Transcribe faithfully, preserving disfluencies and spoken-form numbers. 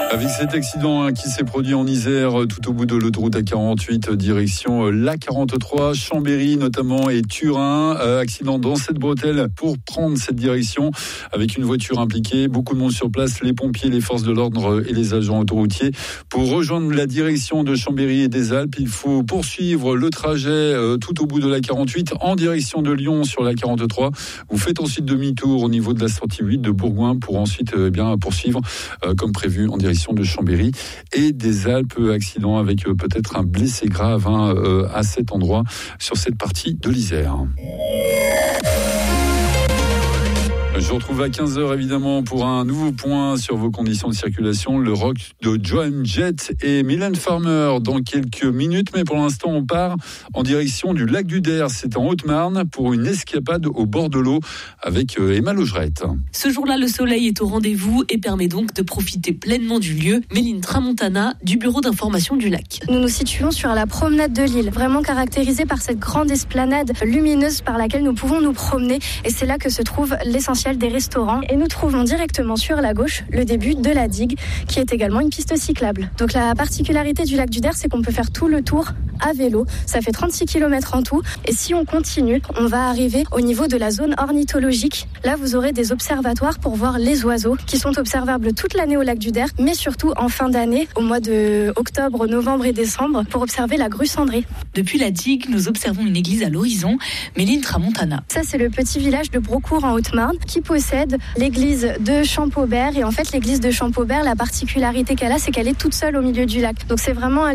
Avec cet accident qui s'est produit en Isère, tout au bout de l'autoroute A quarante-huit, direction l'A quarante-trois, Chambéry notamment et Turin. Accident dans cette bretelle pour prendre cette direction avec une voiture impliquée. Beaucoup de monde sur place, les pompiers, les forces de l'ordre et les agents autoroutiers. Pour rejoindre la direction de Chambéry et des Alpes, il faut poursuivre le trajet tout au bout de l'A quarante-huit en direction de Lyon sur l'A quarante-trois. Vous faites ensuite demi-tour au niveau de la sortie huit de Bourgoin pour ensuite eh bien, poursuivre comme prévu en direction de Chambéry et des Alpes. Accident avec peut-être un blessé grave hein, à cet endroit sur cette partie de l'Isère. Je vous retrouve à quinze heures évidemment pour un nouveau point sur vos conditions de circulation. Le rock de Joan Jett et Mylène Farmer dans quelques minutes. Mais pour l'instant, on part en direction du lac du Der. C'est en Haute-Marne pour une escapade au bord de l'eau avec Emma Logerette. Ce jour-là, le soleil est au rendez-vous et permet donc de profiter pleinement du lieu. Méline Tramontana du bureau d'information du lac. Nous nous situons sur la promenade de l'île, vraiment caractérisée par cette grande esplanade lumineuse par laquelle nous pouvons nous promener. Et c'est là que se trouve l'essentiel des restaurants et nous trouvons directement sur la gauche le début de la digue qui est également une piste cyclable. Donc la particularité du lac du Der, c'est qu'on peut faire tout le tour à vélo. Ça fait trente-six kilomètres en tout et si on continue, on va arriver au niveau de la zone ornithologique. Là, vous aurez des observatoires pour voir les oiseaux qui sont observables toute l'année au lac du Der, mais surtout en fin d'année, au mois de octobre, novembre et décembre pour observer la grue cendrée. Depuis la digue, nous observons une église à l'horizon, Méline Tramontana. Ça, c'est le petit village de Brocourt en Haute-Marne qui possède l'église de Champaubert. Et en fait, l'église de Champaubert, la particularité qu'elle a, c'est qu'elle est toute seule au milieu du lac. Donc c'est vraiment un